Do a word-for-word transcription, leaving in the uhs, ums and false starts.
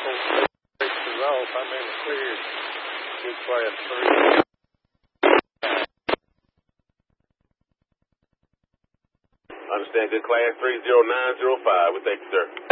is off. I'm in the clear. Good class three. Understand, good class three zero nine zero five. We thank you, sir.